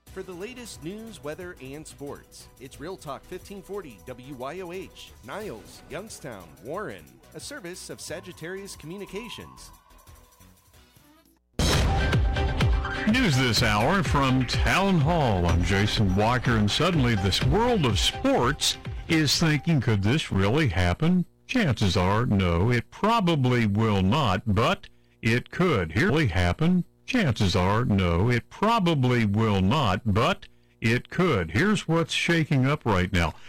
For the latest news, weather, and sports, it's Real Talk 1540 WYOH, Niles, Youngstown, Warren, a service of Sagittarius Communications. News this hour from Town Hall. I'm Jason Walker, and suddenly this world of sports is thinking, could this really happen? Chances are, no, it probably will not, but it could. Here really happen. Chances are, no, it probably will not, but it could. Here's what's shaking up right now.